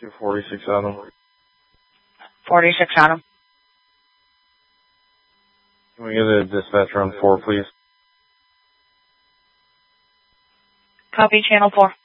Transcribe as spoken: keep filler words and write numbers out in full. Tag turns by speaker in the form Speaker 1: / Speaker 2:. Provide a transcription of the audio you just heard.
Speaker 1: two forty-six Adam.
Speaker 2: forty-six Adam.
Speaker 1: Can we get a dispatcher on four, please?
Speaker 2: Copy, channel four.